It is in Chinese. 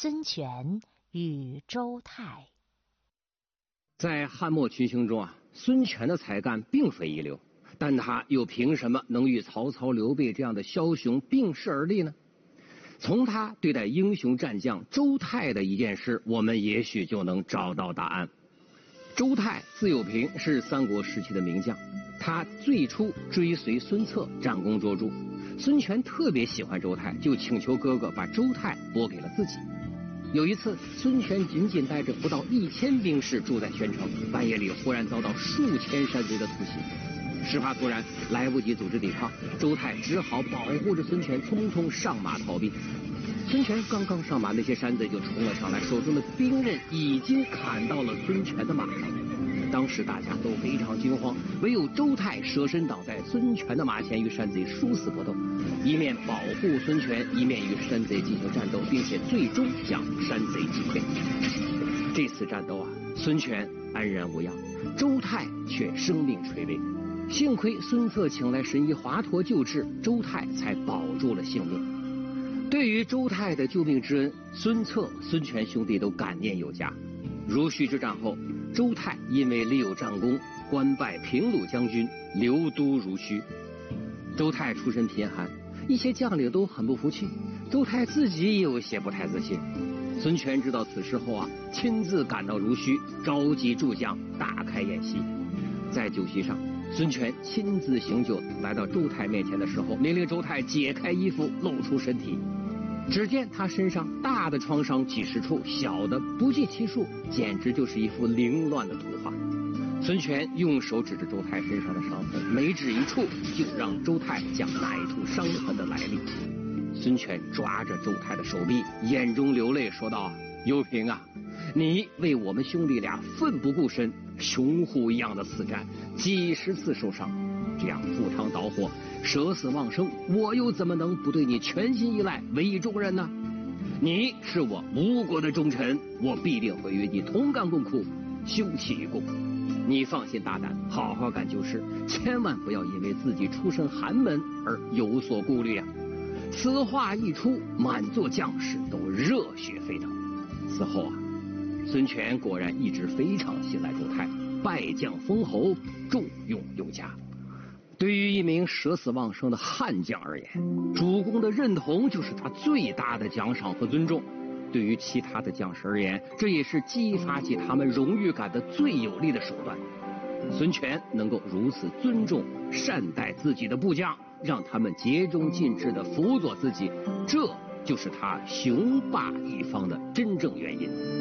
孙权与周泰。 在汉末群雄中孙权的才干并非一流，但他又凭什么能与曹操、刘备这样的枭雄并势而立呢？从他对待英雄战将周泰的一件事，我们也许就能找到答案。周泰字有平，是三国时期的名将，他最初追随孙策，战功卓著。孙权特别喜欢周泰，就请求哥哥把周泰拨给了自己。有一次，孙权仅仅带着不到1000兵士住在宣城，半夜里忽然遭到数千山贼的突袭。事发突然，来不及组织抵抗，周泰只好保护着孙权匆匆上马逃避。孙权刚刚上马，那些山贼就冲了上来，手中的兵刃已经砍到了孙权的马上。当时大家都非常惊慌，唯有周泰舍身挡在孙权的马前，与山贼殊死搏斗，一面保护孙权，一面与山贼进行战斗，并且最终将山贼击溃。这次战斗孙权安然无恙，周泰却生命垂危。幸亏孙策请来神医华佗救治，周泰才保住了性命。对于周泰的救命之恩，孙策、孙权兄弟都感念有加。濡须之战后，周泰因为立有战功，官拜平鲁将军，留都濡须。周泰出身贫寒，一些将领都很不服气，周泰自己也有些不太自信。孙权知道此事后亲自赶到濡须，召集诸将，大开宴席。在酒席上，孙权亲自行酒，来到周泰面前的时候，命令周泰解开衣服，露出身体。只见他身上大的创伤几十处，小的不计其数，简直就是一幅凌乱的图画。孙权用手指着周泰身上的伤痕，每指一处，就让周泰讲哪一处伤痕的来历。孙权抓着周泰的手臂，眼中流泪，说道：“幽平啊，你为我们兄弟俩奋不顾身，雄虎一样的死战，几十次受伤，这样赴汤蹈火，舍死忘生，我又怎么能不对你全心依赖，委以重任呢？你是我吴国的忠臣，我必定会与你同甘共苦，休戚与共。你放心大胆，好好干旧事，千万不要因为自己出身寒门而有所顾虑啊！”此话一出，满座将士都热血沸腾。此后孙权果然一直非常信赖周泰，拜将封侯，重用有加。对于一名舍死忘生的悍将而言，主公的认同就是他最大的奖赏和尊重。对于其他的将士而言，这也是激发起他们荣誉感的最有力的手段。孙权能够如此尊重、善待自己的部将，让他们竭忠尽智地辅佐自己，这就是他雄霸一方的真正原因。